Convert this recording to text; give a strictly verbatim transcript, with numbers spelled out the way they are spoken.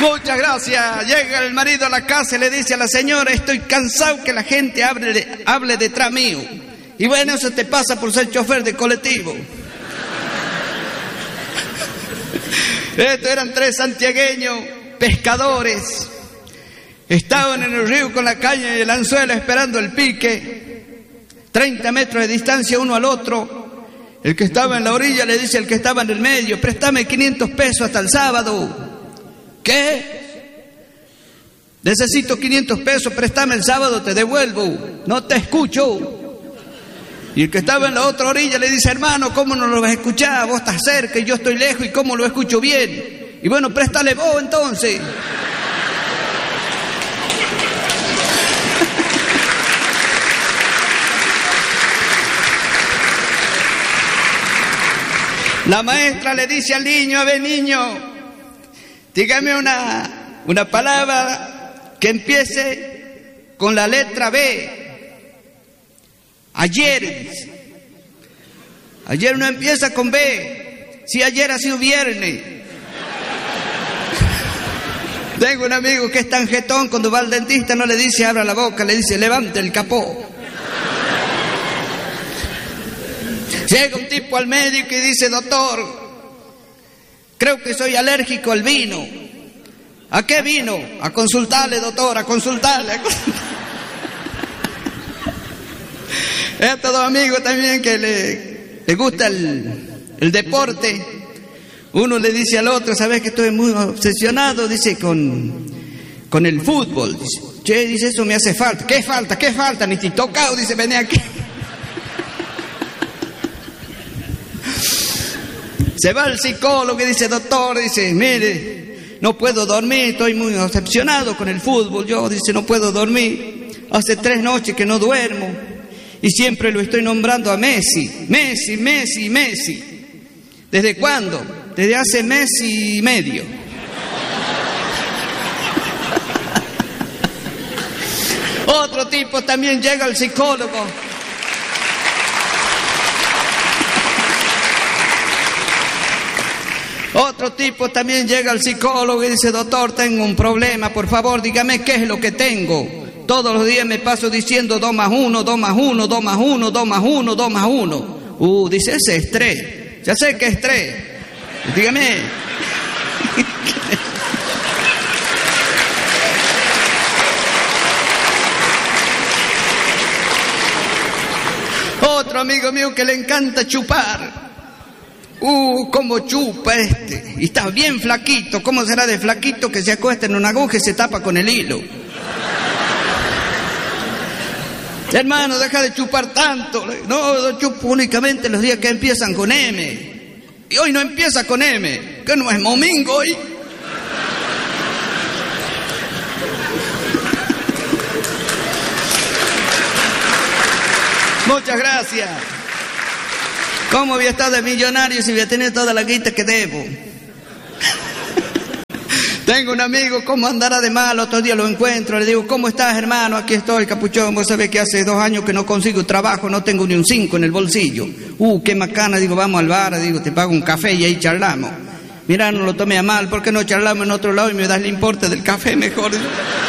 Muchas gracias. Llega el marido a la casa y le dice a la señora: estoy cansado que la gente hable, hable detrás mío. Y bueno, eso te pasa por ser chofer de colectivo. Estos eran tres santiagueños pescadores. Estaban en el río con la caña y el anzuelo esperando el pique. treinta metros de distancia uno al otro. El que estaba en la orilla le dice al que estaba en el medio: préstame quinientos pesos hasta el sábado. ¿Qué? Necesito quinientos pesos, préstame el sábado, te devuelvo. No te escucho. Y el que estaba en la otra orilla le dice: hermano, ¿cómo no lo vas a escuchar? Vos estás cerca y yo estoy lejos, ¿y cómo lo escucho bien? Y bueno, préstale vos entonces. La maestra le dice al niño: a ver, niño, dígame una, una palabra que empiece con la letra B. Ayer. Ayer no empieza con B. Si ayer ha sido viernes. Tengo un amigo que es tan jetón, cuando va al dentista no le dice abra la boca, le dice levante el capó. Llega un tipo al médico y dice: doctor, creo que soy alérgico al vino. ¿A qué vino? A consultarle, doctor, a consultarle. A consultarle. Estos dos amigos también que le, le gusta el, el deporte. Uno le dice al otro: sabes que estoy muy obsesionado, dice, con, con el fútbol. Dice: che, dice, eso me hace falta. ¿Qué falta? ¿Qué falta? Ni te tocado, dice, vení aquí. Se va al psicólogo y dice: doctor, dice, mire, no puedo dormir, estoy muy obsesionado con el fútbol. Yo, dice, no puedo dormir. Hace tres noches que no duermo. Y siempre lo estoy nombrando a Messi. Messi, Messi, Messi. ¿Desde cuándo? Desde hace mes y medio. Otro tipo también llega al psicólogo. Otro tipo también llega al psicólogo y dice: doctor, tengo un problema, por favor, dígame qué es lo que tengo. Todos los días me paso diciendo dos más uno, dos más uno, dos más uno, dos más uno, dos más uno. Uh, dice, ese es estrés. Ya sé que es estrés. Dígame. Otro amigo mío que le encanta chupar. Uh, cómo chupa este. Y está bien flaquito. ¿Cómo será de flaquito que se acuesta en una aguja y se tapa con el hilo? Hermano, deja de chupar tanto. No, yo chupo únicamente los días que empiezan con M. Y hoy no empieza con M. ¿Que no es domingo hoy? Muchas gracias. ¿Cómo voy a estar de millonario si voy a tener toda la guita que debo? Tengo un amigo, ¿cómo andará de mal? Otro día lo encuentro, le digo: ¿cómo estás, hermano? Aquí estoy, capuchón. Vos sabés que hace dos años que no consigo trabajo, no tengo ni un cinco en el bolsillo. Uh, qué macana. Digo, vamos al bar, digo, te pago un café y ahí charlamos. Mirá, no lo tomé a mal, ¿por qué no charlamos en otro lado y me das el importe del café mejor?